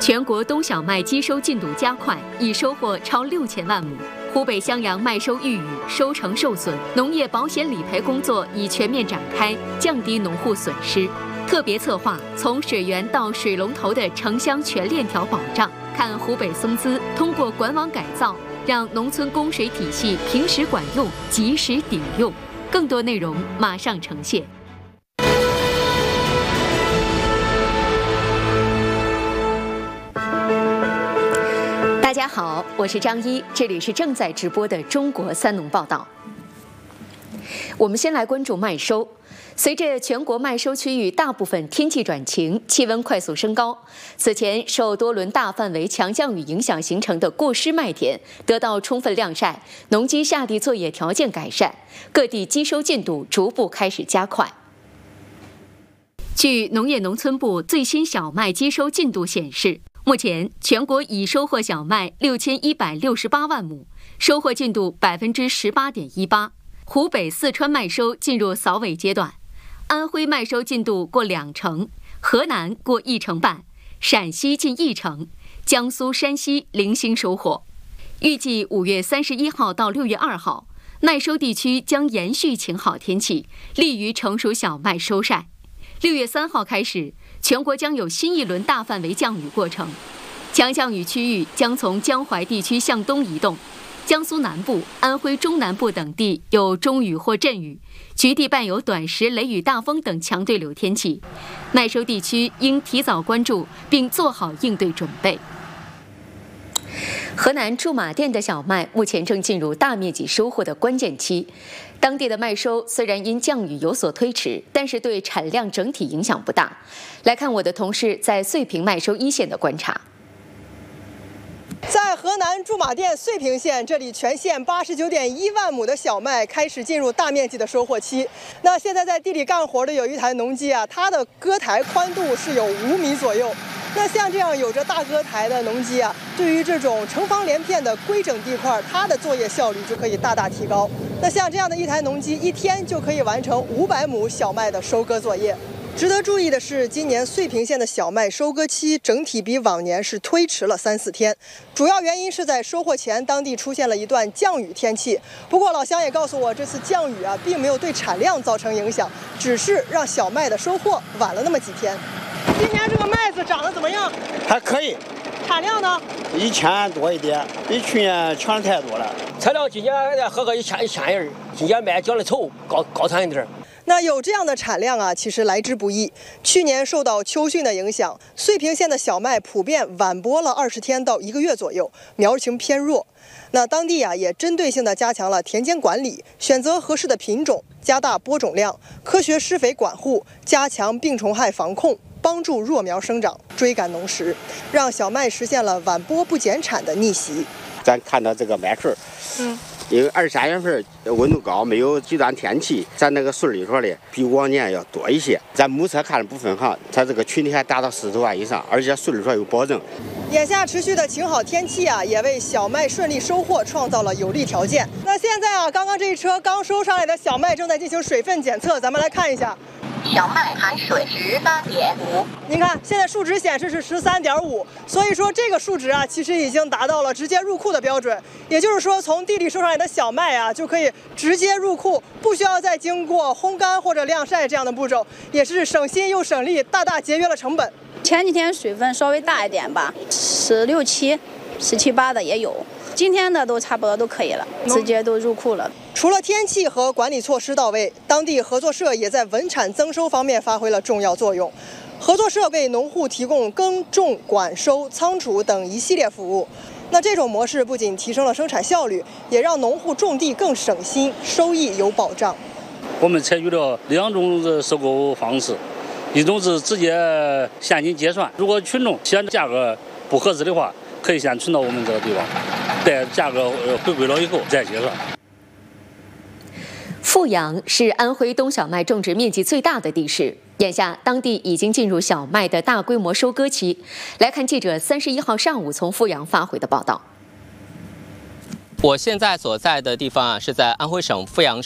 全国冬小麦机收进度加快，已收获超6000万亩。湖北襄阳麦收遇雨，收成受损，农业保险理赔工作已全面展开，降低农户损失。特别策划从水源到水龙头的城乡全链条保障，看湖北松滋通过管网改造，让农村供水体系平时管用，及时顶用。更多内容马上呈现。大家好，我是张一，这里是正在直播的中国三农报道。我们先来关注麦收。随着全国麦收区域大部分天气转晴，气温快速升高，此前受多轮大范围强降雨影响形成的过湿麦田得到充分晾晒，农机下地作业条件改善，各地机收进度逐步开始加快。据农业农村部最新小麦机收进度显示，目前全国已收获小麦6168万亩，收获进度18.18%。湖北、四川麦收进入扫尾阶段，安徽麦收进度过2成，河南过1成半，陕西近1成，江苏、山西零星收获。预计5月31号到6月2号，麦收地区将延续晴好天气，利于成熟小麦收晒。6月3号开始，全国将有新一轮大范围降雨过程，强降雨区域将从江淮地区向东移动。江苏南部、安徽中南部等地有中雨或阵雨，局地伴有短时雷雨、大风等强对流天气。麦收地区应提早关注并做好应对准备。河南驻马店的小麦目前正进入大面积收获的关键期，当地的麦收虽然因降雨有所推迟，但是对产量整体影响不大。来看我的同事在遂平麦收一线的观察。 在河南驻马店遂平县，这里全县89.1万亩的小麦开始进入大面积的收获期。那现在在地里干活的有一台农机啊，它的割台宽度是有5米左右。那像这样有着大割台的农机啊，对于这种成房连片的规整地块，它的作业效率就可以大大提高。那像这样的一台农机，一天就可以完成500亩小麦的收割作业。值得注意的是，今年遂平县的小麦收割期整体比往年是推迟了3-4天，主要原因是在收获前，当地出现了一段降雨天气。不过老乡也告诉我，这次降雨啊，并没有对产量造成影响，只是让小麦的收获晚了那么几天。今年这个麦子长得怎么样？ 还可以。 产量呢 ？1000多一点，比去年强太多了。 材料今年合个1000人，今年麦长得丑，高产一点。 那有这样的产量啊，其实来之不易。去年受到秋汛的影响，遂平县的小麦普遍晚播了20天到1个月左右，苗情偏弱。那当地啊也针对性地加强了田间管理，选择合适的品种，加大播种量，科学施肥管护，加强病虫害防控，帮助弱苗生长，追赶农时，让小麦实现了晚播不减产的逆袭。 咱看到这个麦穗因为2-3月份温度高，没有极端天气，咱那个穗里头的比往年要多一些。咱目测看的部分哈，它这个群体还达到40多万以上，而且穗里头有保证。 眼下持续的晴好天气啊，也为小麦顺利收获创造了有利条件。那现在啊，刚刚这一车刚收上来的小麦正在进行水分检测，咱们来看一下。 小麦含水18.5， 您看现在数值显示是13.5，所以说这个数值啊，其实已经达到了直接入库的标准。也就是说，从地里收上来的小麦啊，就可以直接入库，不需要再经过烘干或者晾晒这样的步骤，也是省心又省力，大大节约了成本。 前几天水分稍微大一点吧，16、7、17、8的也有。今天的都差不多都可以了，直接都入库了。 除了天气和管理措施到位，当地合作社也在稳产增收方面发挥了重要作用。合作社为农户提供耕种、管收、仓储等一系列服务。那这种模式不仅提升了生产效率，也让农户种地更省心，收益有保障。 我们采取了2种的收购方式，一种是直接现金结算，如果群众嫌价格不合适的话，可以先存到我们这个地方，待价格回归了以后再结算。 阜阳是安徽冬小麦种植面积最大的地市，眼下当地已经进入小麦的大规模收割期。来看记者31号上午从阜阳发回的报道。 我现在所在的地方是在安徽省阜阳市